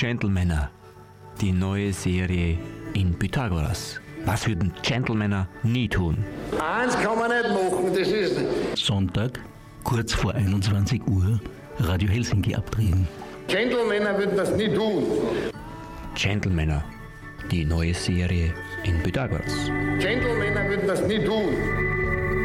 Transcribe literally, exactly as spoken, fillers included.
Gentlemänner, die neue Serie in Pythagoras. Was würden Gentlemänner nie tun? Eins kann man nicht machen, das ist nicht. Sonntag, kurz vor einundzwanzig Uhr, Radio Helsinki abdrehen. Gentlemänner würden das nie tun. Gentlemänner, die neue Serie in Pythagoras. Gentlemänner würden das nie tun.